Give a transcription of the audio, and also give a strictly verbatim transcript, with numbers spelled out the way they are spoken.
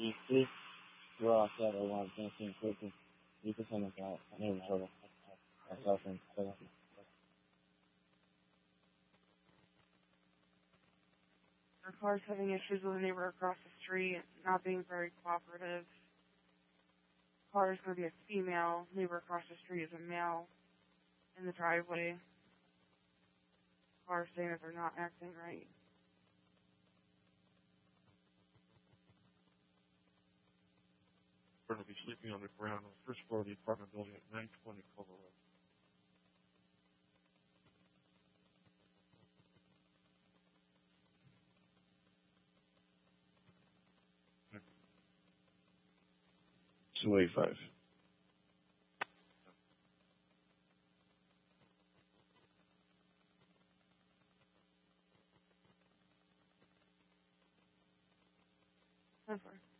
Please go outside or want something quickly. You can send us out. I mean, I don't know. Myself and stuff. Our car's having issues with a neighbor across the street, not being very cooperative. Car is going to be a female. Neighbor across the street is a male in the driveway. Car saying that they're not acting right. Going to be sleeping on the ground on the first floor of the apartment building at nine twenty Culver Road. two eighty-five. That's fine.